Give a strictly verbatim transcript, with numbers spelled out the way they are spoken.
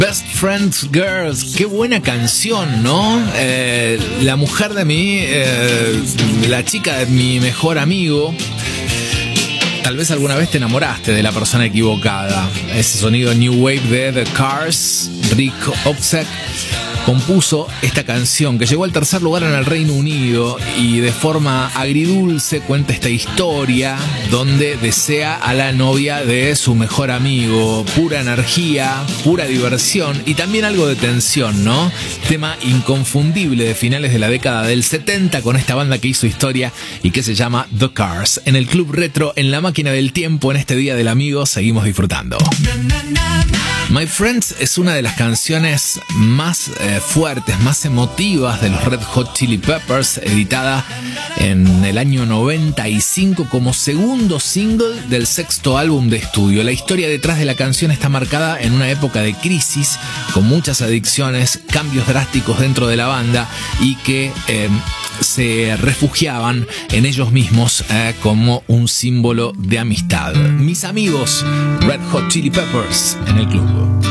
Best Friends Girls, qué buena canción, ¿no? Eh, la mujer de mi, eh, la chica de mi mejor amigo. Tal vez alguna vez te enamoraste de la persona equivocada. Ese sonido New Wave de The Cars. Rick Ocasek compuso esta canción que llegó al tercer lugar en el Reino Unido y de forma agridulce cuenta esta historia donde desea a la novia de su mejor amigo. Pura energía, pura diversión y también algo de tensión, ¿no? Tema inconfundible de finales de la década del setenta con esta banda que hizo historia y que se llama The Cars. En el Club Retro, en la máquina del tiempo, en este Día del Amigo, seguimos disfrutando. My Friends es una de las canciones más eh, fuertes, más emotivas de los Red Hot Chili Peppers, editada en el año noventa y cinco como segundo single del sexto álbum de estudio. La historia detrás de la canción está marcada en una época de crisis, con muchas adicciones, cambios drásticos dentro de la banda y que eh, se refugiaban en ellos mismos eh, como un símbolo de amistad. Mis amigos, Red Hot Chili Peppers, en el club.